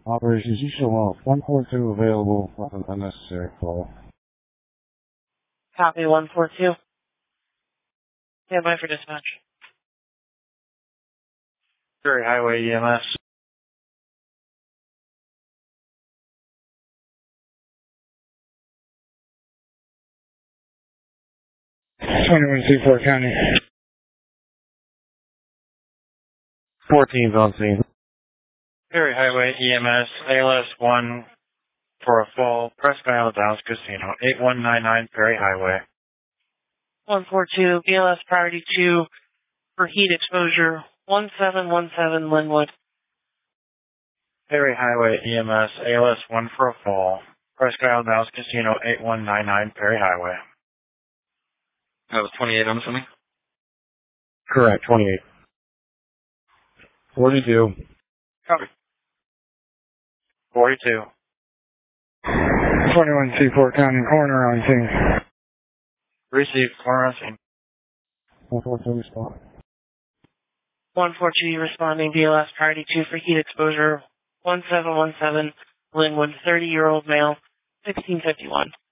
Operations, you show off. 142 available. Weapon unnecessary. Call. Copy 142. Stand by for dispatch. Prairie Highway EMS. Seaford County. 14's on scene. Prairie Highway EMS, ALS 1 for a fall, Presque Isle Downs Casino, 8199 Prairie Highway. 142, BLS Priority 2 for heat exposure, 1717 Linwood. Prairie Highway EMS, ALS 1 for a fall, Presque Isle Downs Casino, 8199 Prairie Highway. That was 28, I'm assuming? Correct, 28. 42. Copy. 42. 21 Seaford County. Coroner on scene. Received, corner on scene. 142 respond. 142 responding, BLS Priority 2 for heat exposure, 1717 Linwood, 30-year-old male, 1651.